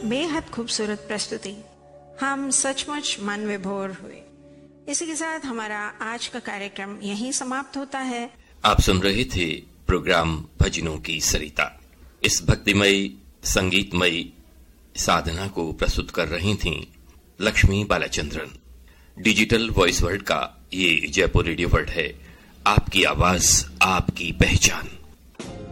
बेहद खूबसूरत प्रस्तुति। हम सचमुच मन विभोर हुए। इसी के साथ हमारा आज का कार्यक्रम यहीं समाप्त होता है। आप सुन रहे थे प्रोग्राम भजनों की सरिता। इस भक्तिमयी संगीतमयी साधना को प्रस्तुत कर रही थीं Lakshmi Balachandran. Digital voice world का ये जयपुर रेडियो वर्ल्ड है। आपकी आवाज, आपकी पहचान।